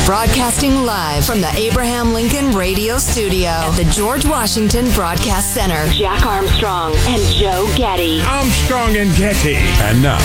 Broadcasting live from the Abraham Lincoln Radio Studio at the George Washington Broadcast Center. Jack Armstrong and Joe Getty. Armstrong and Getty. And now,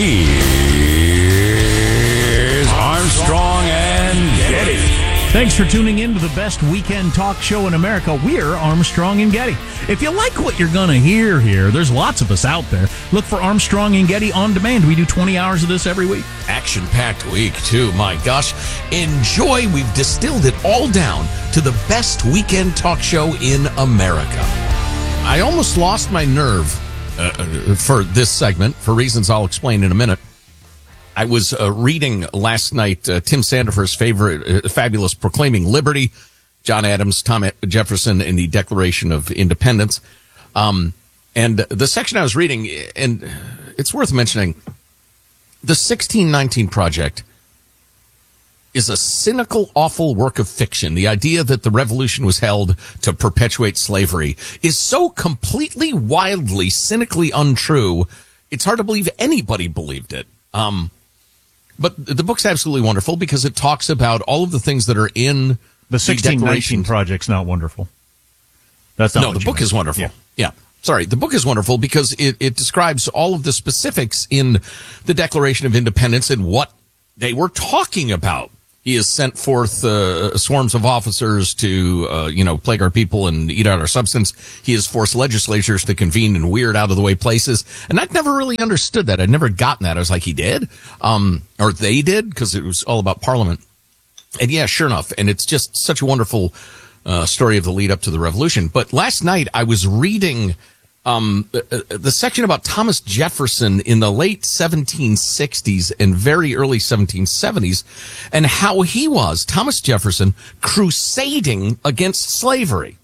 here's Armstrong and Getty. Thanks for tuning in to the best weekend talk show in America. We're Armstrong and Getty. If you like what you're going to hear here, there's lots of us out there. Look for Armstrong and Getty on demand. We do 20 hours of this every week. Action-packed week, too. My gosh. Enjoy. We've distilled it all down to the best weekend talk show in America. I almost lost my nerve for this segment, for reasons I'll explain in a minute. I was reading last night Tim Sandefur's favorite, fabulous Proclaiming Liberty, John Adams, Thomas Jefferson, in the Declaration of Independence. And the section I was reading, and it's worth mentioning, the 1619 Project is a cynical, awful work of fiction. The idea that the revolution was held to perpetuate slavery is so completely, wildly, cynically untrue, it's hard to believe anybody believed it. But the book's absolutely wonderful because it talks about all of the things that are in the 1619 Project's not wonderful. That's not. No, the book is wonderful. Yeah. Sorry, the book is wonderful because it describes all of the specifics in the Declaration of Independence and what they were talking about. He has sent forth swarms of officers to, plague our people and eat out our substance. He has forced legislatures to convene in weird, out-of-the-way places. And I'd never really understood that. I'd never gotten that. I was like, he did? Or they did? Because it was all about Parliament. And yeah, sure enough. And it's just such a wonderful story of the lead up to the revolution. But last night I was reading the section about Thomas Jefferson in the late 1760s and very early 1770s, and how he was, Thomas Jefferson, crusading against slavery.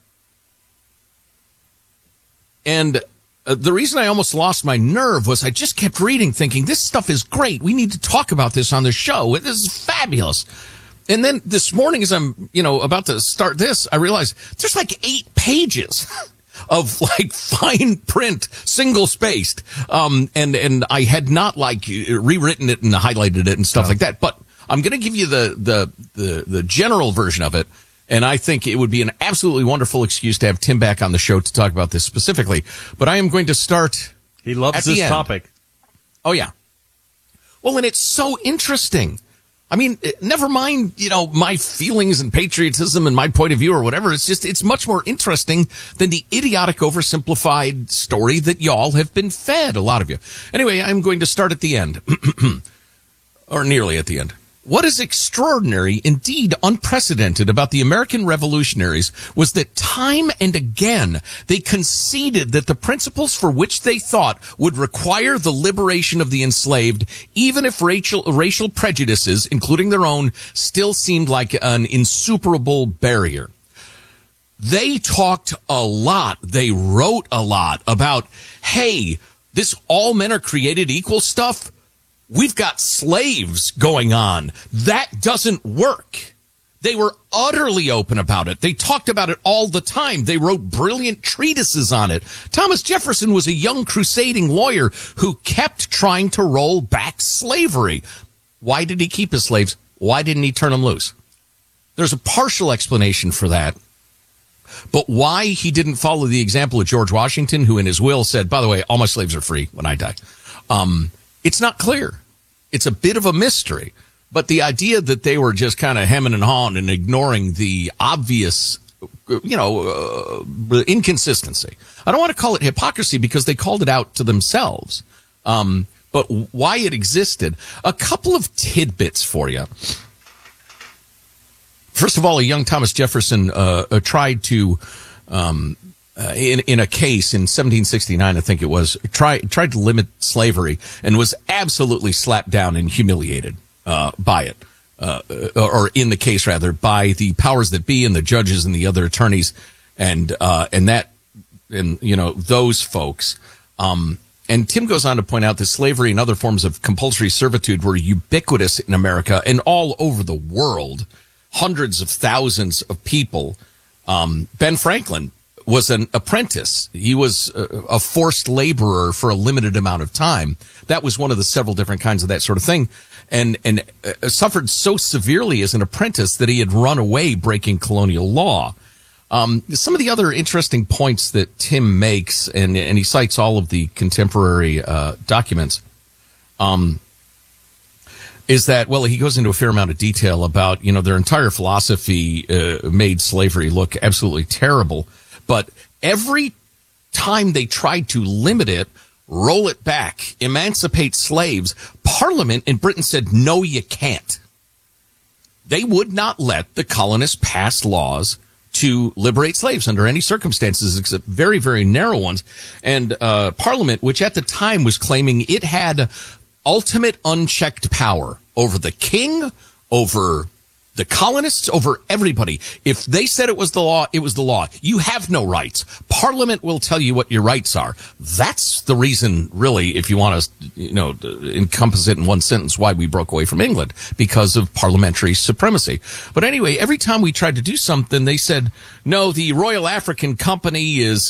And the reason I almost lost my nerve was I just kept reading thinking, this stuff is great. We need to talk about this on the show. This is fabulous. And then this morning as I'm, about to start this, I realized there's like 8 pages of like fine print, single spaced. And I had not rewritten it and highlighted it and stuff like that. But I'm going to give you the general version of it. And I think it would be an absolutely wonderful excuse to have Tim back on the show to talk about this specifically. But I am going to start. He loves this topic. Oh, yeah. Well, and it's so interesting. I mean, never mind, my feelings and patriotism and my point of view or whatever. It's much more interesting than the idiotic, oversimplified story that y'all have been fed, a lot of you. Anyway, I'm going to start at the end, or nearly at the end. What is extraordinary, indeed unprecedented, about the American revolutionaries was that time and again they conceded that the principles for which they thought would require the liberation of the enslaved, even if racial prejudices, including their own, still seemed like an insuperable barrier. They talked a lot, they wrote a lot about, hey, this all men are created equal stuff, we've got slaves going on. That doesn't work. They were utterly open about it. They talked about it all the time. They wrote brilliant treatises on it. Thomas Jefferson was a young crusading lawyer who kept trying to roll back slavery. Why did he keep his slaves? Why didn't he turn them loose? There's a partial explanation for that. But why he didn't follow the example of George Washington, who in his will said, by the way, all my slaves are free when I die. It's not clear. It's a bit of a mystery. But the idea that they were just kind of hemming and hawing and ignoring the obvious, inconsistency. I don't want to call it hypocrisy because they called it out to themselves. But why it existed. A couple of tidbits for you. First of all, a young Thomas Jefferson tried to in a case in 1769, I think it was, tried to limit slavery and was absolutely slapped down and humiliated by it, or in the case rather, by the powers that be and the judges and the other attorneys and those folks. And Tim goes on to point out that slavery and other forms of compulsory servitude were ubiquitous in America and all over the world. Hundreds of thousands of people. Ben Franklin was an apprentice. He was a forced laborer for a limited amount of time. That was one of the several different kinds of that sort of thing. and suffered so severely as an apprentice that he had run away breaking colonial law. Some of the other interesting points that Tim makes, and he cites all of the contemporary documents, is that, well, he goes into a fair amount of detail about, their entire philosophy made slavery look absolutely terrible. But every time they tried to limit it, roll it back, emancipate slaves, Parliament in Britain said, no, you can't. They would not let the colonists pass laws to liberate slaves under any circumstances except very, very narrow ones. And Parliament, which at the time was claiming it had ultimate unchecked power over the king, over the colonists, over everybody. If they said it was the law, it was the law. You have no rights. Parliament will tell you what your rights are. That's the reason, really, if you want to, encompass it in one sentence, why we broke away from England, because of parliamentary supremacy. But anyway, every time we tried to do something, they said, no, the Royal African Company is,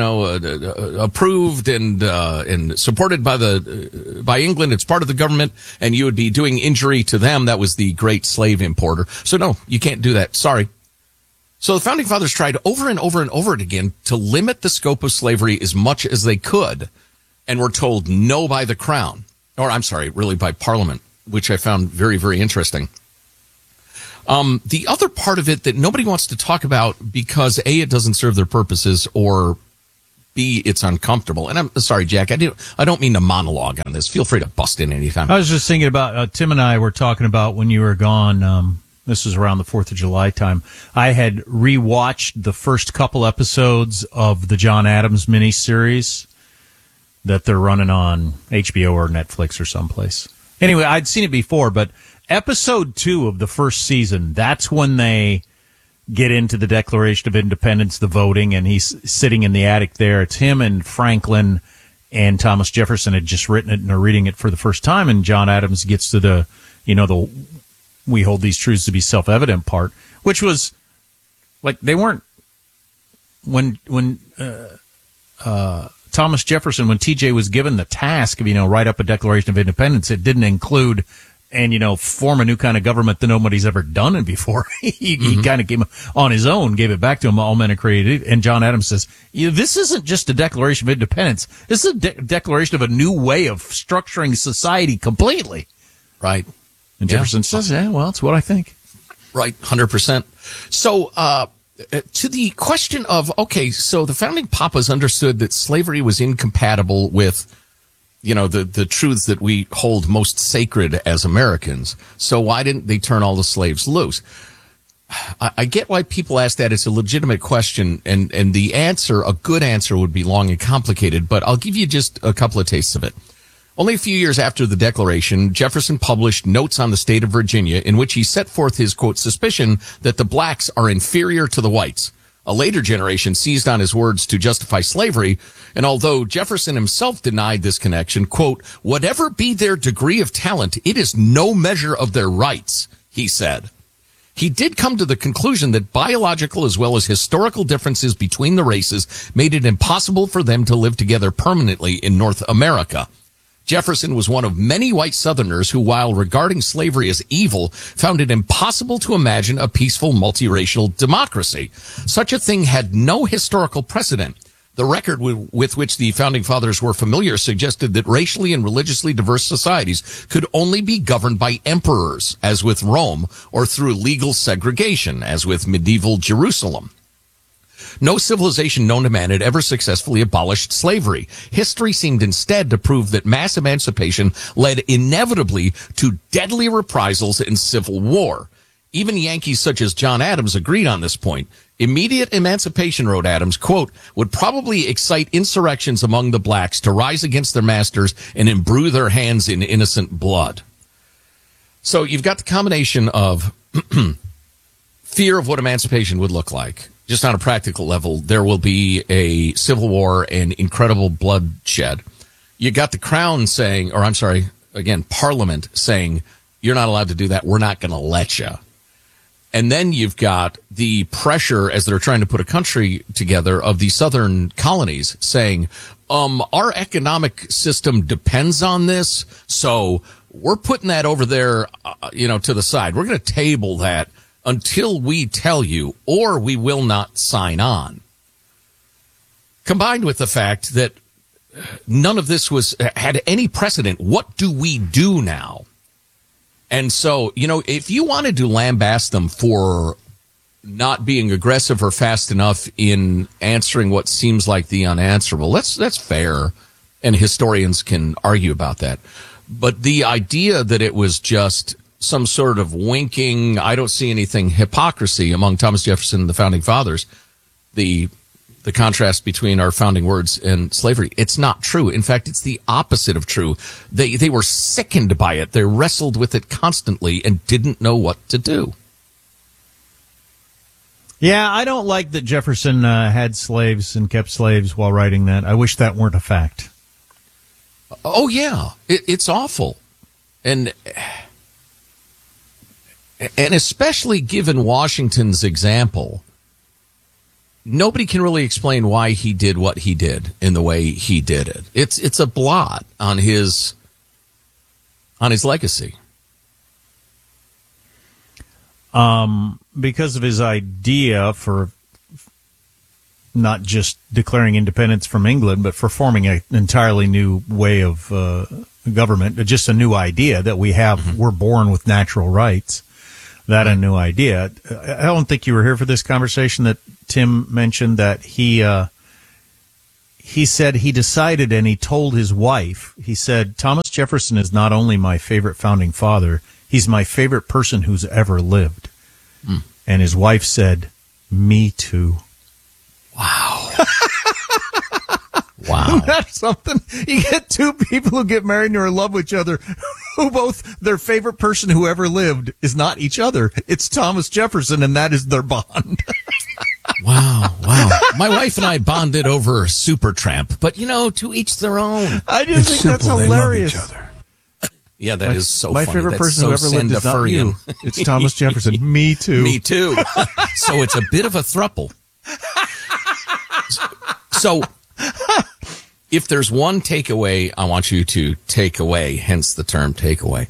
approved and supported by England. It's part of the government, and you would be doing injury to them. That was the great slave importer. So no, you can't do that. Sorry. So the Founding Fathers tried over and over and over again to limit the scope of slavery as much as they could, and were told no by the Crown, or I'm sorry, really by Parliament, which I found very, very interesting. The other part of it that nobody wants to talk about because A, it doesn't serve their purposes, or B, it's uncomfortable. And I'm sorry, Jack, I don't mean to monologue on this. Feel free to bust in anytime. I was just thinking about, Tim and I were talking about when you were gone, this was around the 4th of July time. I had rewatched the first couple episodes of the John Adams miniseries that they're running on HBO or Netflix or someplace. Anyway, I'd seen it before, but episode 2 of the first season, that's when they get into the Declaration of Independence, the voting, and he's sitting in the attic there. It's him and Franklin and Thomas Jefferson had just written it and are reading it for the first time, and John Adams gets to the we hold these truths to be self-evident part, which was like they weren't when Thomas Jefferson, when TJ was given the task of, write up a Declaration of Independence, it didn't include and, form a new kind of government that nobody's ever done it before. He kind of came on his own, gave it back to him, all men are created. And John Adams says, this isn't just a Declaration of Independence. This is a declaration of a new way of structuring society completely. Right. And Jefferson says, well, it's what I think. Right, 100%. So, to the question of, okay, so the founding papas understood that slavery was incompatible with, the truths that we hold most sacred as Americans. So why didn't they turn all the slaves loose? I get why people ask that. It's a legitimate question, and the answer, a good answer, would be long and complicated, but I'll give you just a couple of tastes of it. Only a few years after the Declaration, Jefferson published Notes on the State of Virginia, in which he set forth his, quote, suspicion that the blacks are inferior to the whites. A later generation seized on his words to justify slavery, and although Jefferson himself denied this connection, quote, whatever be their degree of talent, it is no measure of their rights, he said. He did come to the conclusion that biological as well as historical differences between the races made it impossible for them to live together permanently in North America. Jefferson was one of many white Southerners who, while regarding slavery as evil, found it impossible to imagine a peaceful multiracial democracy. Such a thing had no historical precedent. The record with which the Founding Fathers were familiar suggested that racially and religiously diverse societies could only be governed by emperors, as with Rome, or through legal segregation, as with medieval Jerusalem. No civilization known to man had ever successfully abolished slavery. History seemed instead to prove that mass emancipation led inevitably to deadly reprisals and civil war. Even Yankees such as John Adams agreed on this point. Immediate emancipation, wrote Adams, quote, would probably excite insurrections among the blacks to rise against their masters and imbrue their hands in innocent blood. So you've got the combination of fear of what emancipation would look like. Just on a practical level, there will be a civil war and incredible bloodshed. You got the Crown saying, or I'm sorry, again, Parliament saying, you're not allowed to do that. We're not going to let you. And then you've got the pressure, as they're trying to put a country together, of the southern colonies saying, our economic system depends on this, so we're putting that over there, to the side. We're going to table that until we tell you, or we will not sign on. Combined with the fact that none of this had any precedent. What do we do now? And so, if you wanted to lambaste them for not being aggressive or fast enough in answering what seems like the unanswerable, that's fair, and historians can argue about that. But the idea that it was just some sort of winking, I don't see anything hypocrisy among Thomas Jefferson and the Founding Fathers, the contrast between our founding words and slavery, it's not true. In fact, it's the opposite of true. They were sickened by it. They wrestled with it constantly and didn't know what to do. Yeah, I don't like that Jefferson had slaves and kept slaves while writing that. I wish that weren't a fact. Oh, yeah. It's awful. And especially given Washington's example, nobody can really explain why he did what he did in the way he did it. It's a blot on his legacy. Because of his idea for not just declaring independence from England, but for forming an entirely new way of government, just a new idea that we have. We're born with natural rights. That a new idea. I don't think you were here for this conversation that Tim mentioned that he said he decided and he told his wife, he said, Thomas Jefferson is not only my favorite founding father, he's my favorite person who's ever lived. And his wife said, me too. Wow. Wow. That's something. You get two people who get married and are in love with each other, who both, their favorite person who ever lived is not each other. It's Thomas Jefferson, and that is their bond. Wow. My wife and I bonded over Supertramp, but, to each their own. I just think that's hilarious. They love each other. Yeah, that is so my funny. My favorite That's person so who ever lived is not you. It's Thomas Jefferson. Me too. Me too. So it's a bit of a throuple. So if there's one takeaway I want you to take away, hence the term takeaway,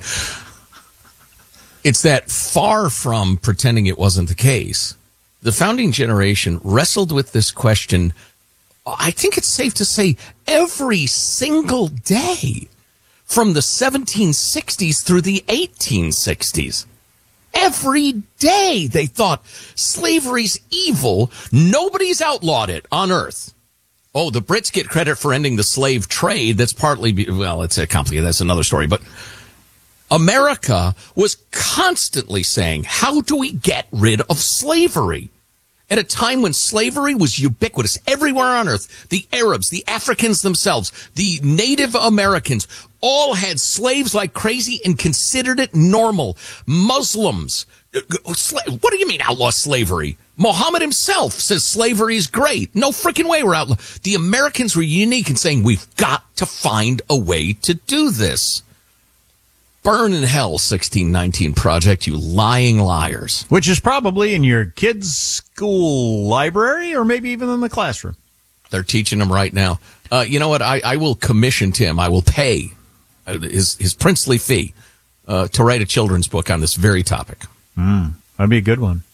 it's that far from pretending it wasn't the case, the founding generation wrestled with this question, I think it's safe to say, every single day from the 1760s through the 1860s. Every day they thought slavery's evil. Nobody's outlawed it on earth. Oh, the Brits get credit for ending the slave trade. That's partly, it's complicated. That's another story. But America was constantly saying, how do we get rid of slavery? At a time when slavery was ubiquitous everywhere on earth, the Arabs, the Africans themselves, the Native Americans all had slaves like crazy and considered it normal. Muslims, what do you mean outlaw slavery? Muhammad himself says slavery is great. No freaking way we're outlaw. The Americans were unique in saying we've got to find a way to do this. Burn in hell, 1619 Project, you lying liars. Which is probably in your kid's school library or maybe even in the classroom. They're teaching them right now. You know what? I will commission Tim. I will pay his princely fee to write a children's book on this very topic. That'd be a good one.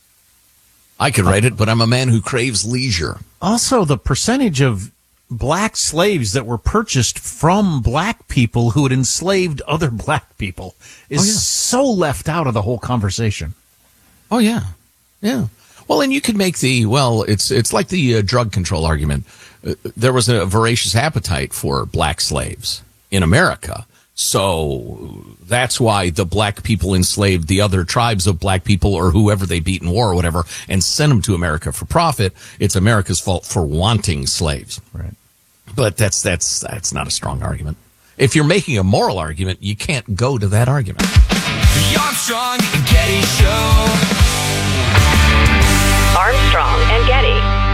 I could write it, but I'm a man who craves leisure. Also, the percentage of black slaves that were purchased from black people who had enslaved other black people is so left out of the whole conversation. Oh, yeah. Yeah. Well, and you could make it's like the drug control argument. There was a voracious appetite for black slaves in America. So that's why the black people enslaved the other tribes of black people or whoever they beat in war or whatever and sent them to America for profit. It's America's fault for wanting slaves. Right. But that's not a strong argument. If you're making a moral argument, you can't go to that argument. The Armstrong and Getty Show. Armstrong and Getty.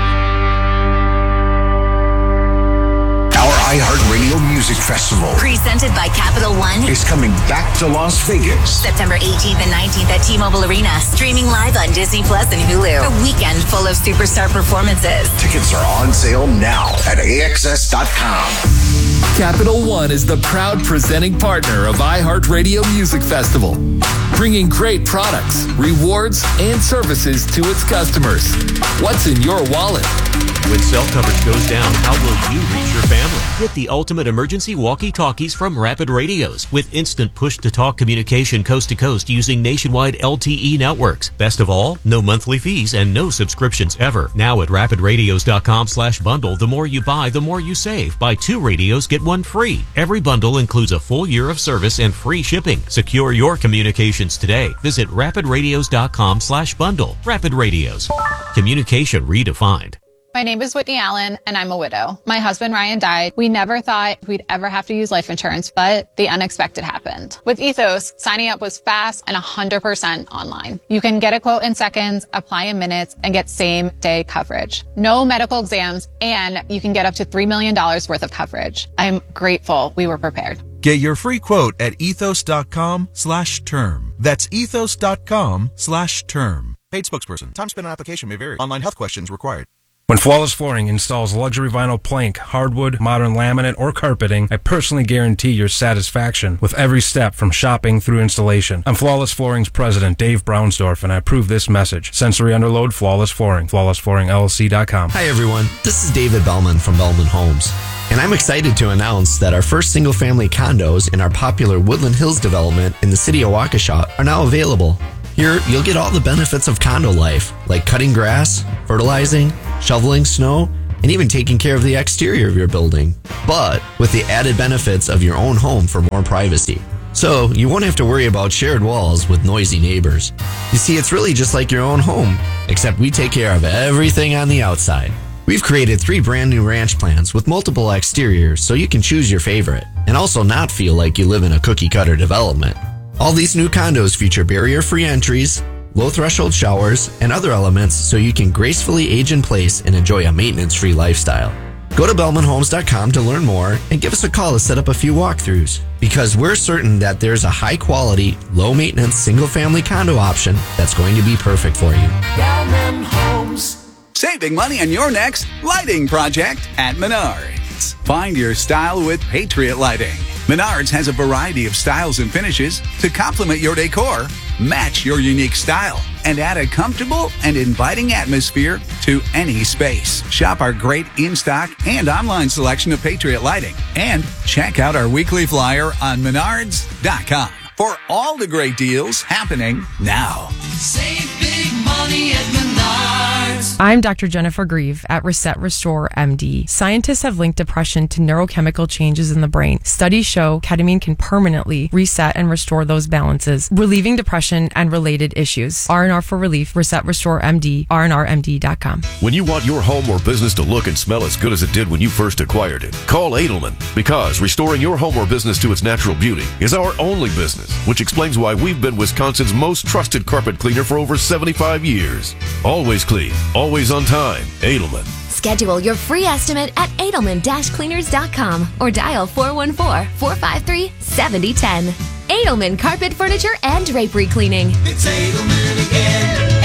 Our iHeartRadio Music Festival Presented by Capital One is coming back to Las Vegas. September 18th and 19th at T-Mobile Arena. Streaming live on Disney Plus and Hulu. A weekend full of superstar performances. Tickets are on sale now at AXS.com. Capital One is the proud presenting partner of iHeartRadio Music Festival, bringing great products, rewards, and services to its customers. What's in your wallet? When cell coverage goes down, how will you reach your family? Get the ultimate emergency walkie-talkies from Rapid Radios with instant push-to-talk communication coast to coast using nationwide LTE networks. Best of all, no monthly fees and no subscriptions ever. Now at rapidradios.com/bundle, the more you buy, the more you save. Buy 2 radios, get 1 free. Every bundle includes a full year of service and free shipping. Secure your communications today. Visit rapidradios.com/bundle. Rapid Radios. Communication redefined. My name is Whitney Allen, and I'm a widow. My husband, Ryan, died. We never thought we'd ever have to use life insurance, but the unexpected happened. With Ethos, signing up was fast and 100% online. You can get a quote in seconds, apply in minutes, and get same-day coverage. No medical exams, and you can get up to $3 million worth of coverage. I'm grateful we were prepared. Get your free quote at ethos.com/term. That's ethos.com/term. Paid spokesperson. Time spent on application may vary. Online health questions required. When Flawless Flooring installs luxury vinyl plank, hardwood, modern laminate, or carpeting, I personally guarantee your satisfaction with every step from shopping through installation. I'm Flawless Flooring's president, Dave Brownsdorf, and I approve this message. Sensory underload, Flawless Flooring. FlawlessFlooringLLC.com. Hi, everyone. This is David Bellman from Bellman Homes, and I'm excited to announce that our first single-family condos in our popular Woodland Hills development in the city of Waukesha are now available. Here, you'll get all the benefits of condo life, like cutting grass, fertilizing, shoveling snow, and even taking care of the exterior of your building, but with the added benefits of your own home for more privacy. So you won't have to worry about shared walls with noisy neighbors. You see, it's really just like your own home, except we take care of everything on the outside. We've created 3 brand new ranch plans with multiple exteriors so you can choose your favorite and also not feel like you live in a cookie-cutter development. All these new condos feature barrier-free entries, low-threshold showers, and other elements so you can gracefully age in place and enjoy a maintenance-free lifestyle. Go to BellmanHomes.com to learn more and give us a call to set up a few walkthroughs, because we're certain that there's a high-quality, low-maintenance, single-family condo option that's going to be perfect for you. Bellman Homes. Saving money on your next lighting project at Menards. Find your style with Patriot Lighting. Menards has a variety of styles and finishes to complement your decor, match your unique style, and add a comfortable and inviting atmosphere to any space. Shop our great in-stock and online selection of Patriot Lighting, and check out our weekly flyer on Menards.com for all the great deals happening now. Save big money at Menards. I'm Dr. Jennifer Grieve at Reset Restore MD. Scientists have linked depression to neurochemical changes in the brain. Studies show ketamine can permanently reset and restore those balances, relieving depression and related issues. R&R for Relief, Reset Restore MD, rnrmd.com. When you want your home or business to look and smell as good as it did when you first acquired it, call Edelman, because restoring your home or business to its natural beauty is our only business, which explains why we've been Wisconsin's most trusted carpet cleaner for over 75 years. Always clean, always on time. Edelman. Schedule your free estimate at Edelman-Cleaners.com or dial 414-453-7010. Edelman Carpet Furniture and Drapery Cleaning. It's Edelman again.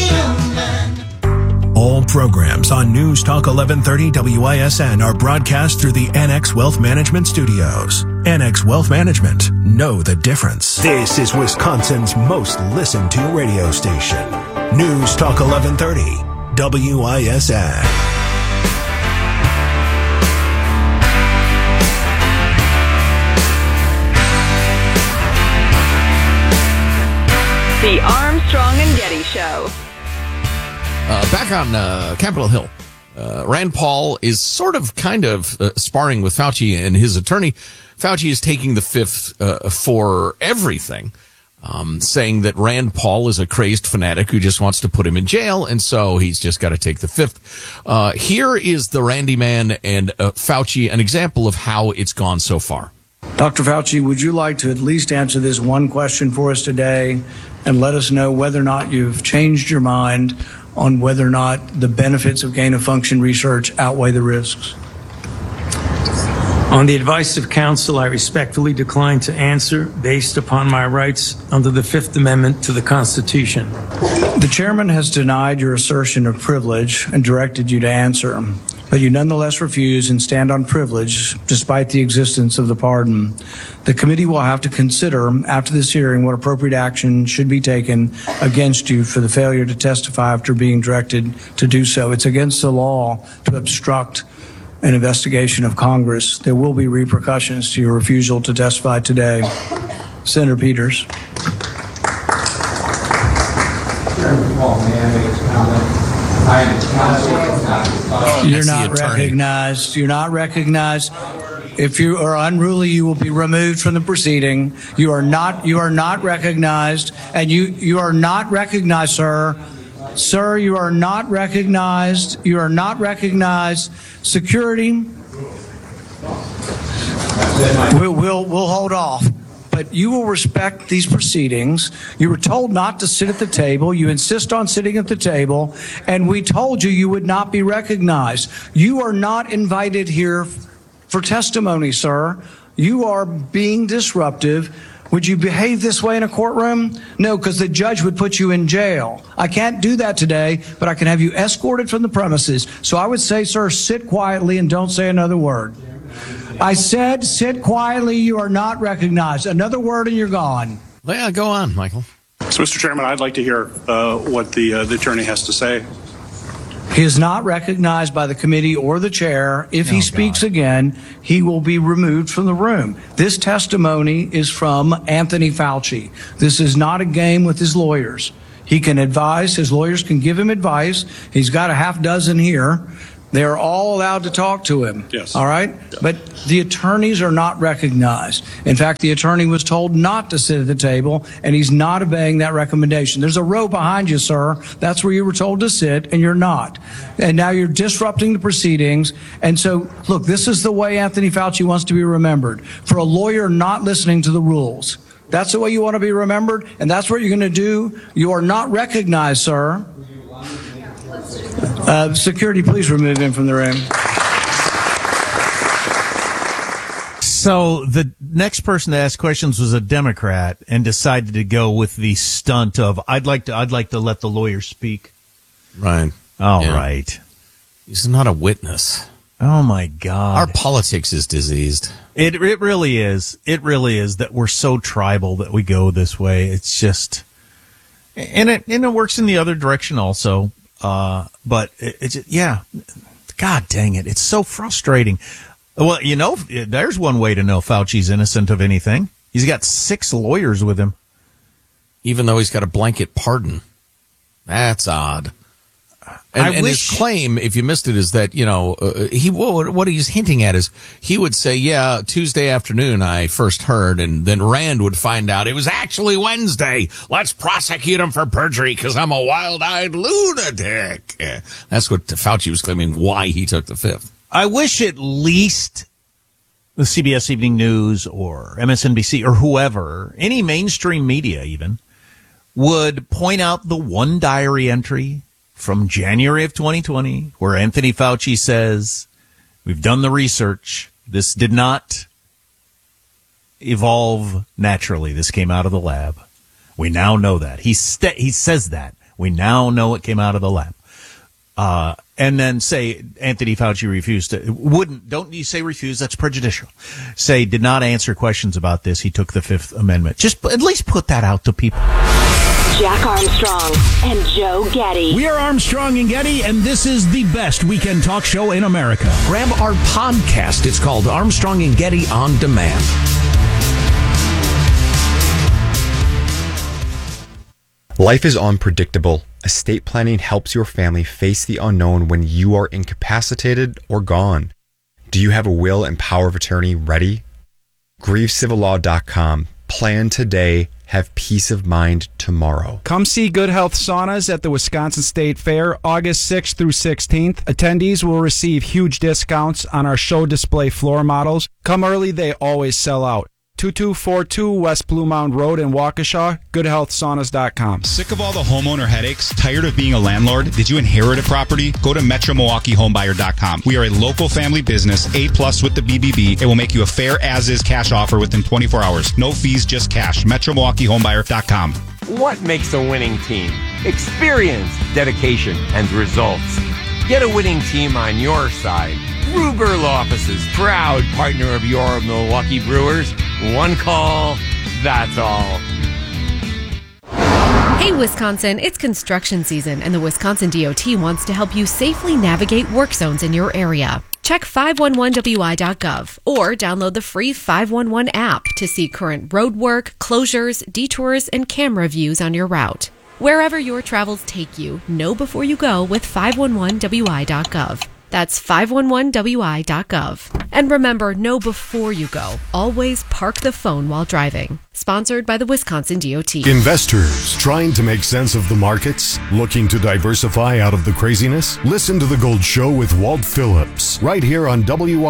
Edelman. All programs on News Talk 1130 WISN are broadcast through the Annex Wealth Management Studios. Annex Wealth Management. Know the difference. This is Wisconsin's most listened to radio station. News Talk 1130 WISN. The Armstrong and Getty Show. Back on Capitol Hill, Rand Paul is kind of sparring with Fauci and his attorney. Fauci is taking the fifth for everything, saying that Rand Paul is a crazed fanatic who just wants to put him in jail, and so he's just got to take the fifth. Here is the Randy Man and Fauci, an example of how it's gone so far. Dr. Fauci, would you like to at least answer this one question for us today and let us know whether or not you've changed your mind on whether or not the benefits of gain-of-function research outweigh the risks? On the advice of counsel, I respectfully decline to answer based upon my rights under the Fifth Amendment to the Constitution. The chairman has denied your assertion of privilege and directed you to answer. but you nonetheless refuse and stand on privilege despite the existence of the pardon. The committee will have to consider after this hearing what appropriate action should be taken against you for the failure to testify after being directed to do so. It's against the law to obstruct an investigation of Congress. There will be repercussions to your refusal to testify today. Senator Peters. You're not recognized. You're not recognized. If you are unruly, you will be removed from the proceeding. You are not recognized, and you are not recognized, sir. Sir, you are not recognized. You are not recognized. Security. We'll hold off. But you will respect these proceedings. You were told not to sit at the table. You insist on sitting at the table. And we told you would not be recognized. You are not invited here for testimony, sir. You are being disruptive. Would you behave this way in a courtroom? No, because the judge would put you in jail. I can't do that today, but I can have you escorted from the premises. So I would say, sir, sit quietly and don't say another word. I said, sit quietly. You are not recognized. Another word and you're gone. Yeah, go on, Michael. So, Mr. Chairman, I'd like to hear what the attorney has to say. He is not recognized by the committee or the chair. If he speaks again, he will be removed from the room. This testimony is from Anthony Fauci. This is not a game with his lawyers. He can advise. His lawyers can give him advice. He's got a half dozen here. They're all allowed to talk to him. Yes. All right? Yeah. But the attorneys are not recognized. In fact, the attorney was told not to sit at the table, and he's not obeying that recommendation. There's a row behind you, sir. That's where you were told to sit, and you're not. And now you're disrupting the proceedings. And so, look, this is the way Anthony Fauci wants to be remembered. For a lawyer not listening to the rules. That's the way you want to be remembered, and that's what you're going to do. You are not recognized, sir. Security, please remove him from the room. So the next person to ask questions was a Democrat and decided to go with the stunt of I'd like to let the lawyer speak. Right. All right. He's not a witness. Oh my God. Our politics is diseased. It really is. It really is that we're so tribal that we go this way. It's just, and it works in the other direction also. But yeah, God dang it. It's so frustrating. Well, you know, there's one way to know Fauci's innocent of anything. He's got 6 lawyers with him. Even though he's got a blanket pardon. That's odd. And his claim, if you missed it, is that, you know, what he's hinting at is he would say, yeah, Tuesday afternoon I first heard, and then Rand would find out it was actually Wednesday. Let's prosecute him for perjury because I'm a wild-eyed lunatic. That's what Fauci was claiming, why he took the 5th. I wish at least the CBS Evening News or MSNBC or whoever, any mainstream media even, would point out the one diary entry from January of 2020, where Anthony Fauci says, we've done the research. This did not evolve naturally. This came out of the lab. We now know that. He says that. We now know it came out of the lab. And then say Anthony Fauci refused to, don't you say refuse? That's prejudicial. Say did not answer questions about this. He took the 5th Amendment. Just at least put that out to people. Jack Armstrong and Joe Getty. We are Armstrong and Getty, and this is the best weekend talk show in America. Grab our podcast. It's called Armstrong and Getty On Demand. Life is unpredictable. Estate planning helps your family face the unknown when you are incapacitated or gone. Do you have a will and power of attorney ready? GrieveCivilLaw.com. Plan today. Have peace of mind tomorrow. Come see Good Health Saunas at the Wisconsin State Fair, August 6th through 16th. Attendees will receive huge discounts on our show display floor models. Come early, they always sell out. 2242 West Blue Mound Road in Waukesha, GoodHealthSaunas.com. Sick of all the homeowner headaches? Tired of being a landlord? Did you inherit a property? Go to MetroMilwaukeeHomebuyer.com. We are a local family business, A+ with the BBB. It will make you a fair as-is cash offer within 24 hours. No fees, just cash. MetroMilwaukeeHomebuyer.com. What makes a winning team? Experience, dedication, and results. Get a winning team on your side. Ruger Law Offices, proud partner of your Milwaukee Brewers. One call, that's all. Hey, Wisconsin, it's construction season, and the Wisconsin DOT wants to help you safely navigate work zones in your area. Check 511wi.gov or download the free 511 app to see current road work, closures, detours, and camera views on your route. Wherever your travels take you, know before you go with 511wi.gov. That's 511wi.gov. And remember, know before you go. Always park the phone while driving. Sponsored by the Wisconsin DOT. Investors trying to make sense of the markets? Looking to diversify out of the craziness? Listen to The Gold Show with Walt Phillips right here on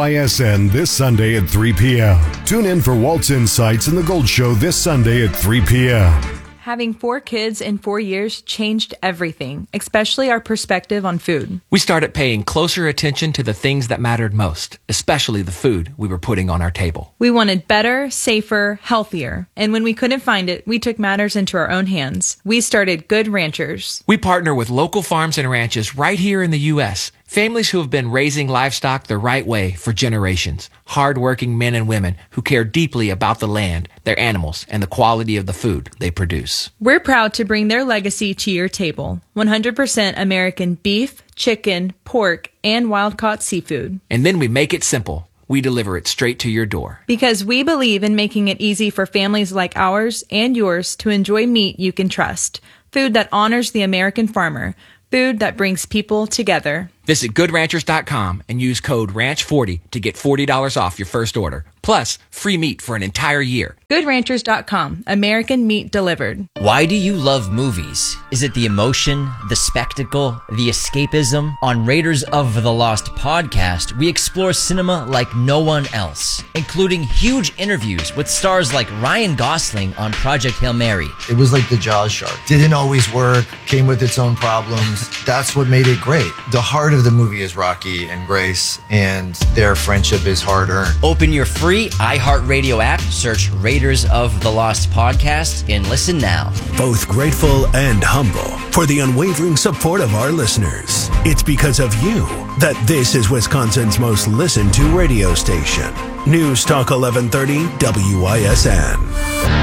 WISN this Sunday at 3 p.m. Tune in for Walt's Insights in The Gold Show this Sunday at 3 p.m. Having 4 kids in 4 years changed everything, especially our perspective on food. We started paying closer attention to the things that mattered most, especially the food we were putting on our table. We wanted better, safer, healthier. And when we couldn't find it, we took matters into our own hands. We started Good Ranchers. We partner with local farms and ranches right here in the U.S., families who have been raising livestock the right way for generations. Hard-working men and women who care deeply about the land, their animals, and the quality of the food they produce. We're proud to bring their legacy to your table. 100% American beef, chicken, pork, and wild-caught seafood. And then we make it simple. We deliver it straight to your door. Because we believe in making it easy for families like ours and yours to enjoy meat you can trust. Food that honors the American farmer. Food that brings people together. Visit GoodRanchers.com and use code RANCH40 to get $40 off your first order. Plus, free meat for an entire year. GoodRanchers.com. American meat delivered. Why do you love movies? Is it the emotion, the spectacle, the escapism? On Raiders of the Lost podcast, we explore cinema like no one else, including huge interviews with stars like Ryan Gosling on Project Hail Mary. It was like the Jaws shark. Didn't always work, came with its own problems. That's what made it great. The heart of the movie is Rocky and Grace, and their friendship is hard-earned. Open your free iHeartRadio app, search Raiders of the Lost podcast, and listen now. Both grateful and humble for the unwavering support of our listeners. It's because of you that this is Wisconsin's most listened to radio station. News Talk 1130 WISN.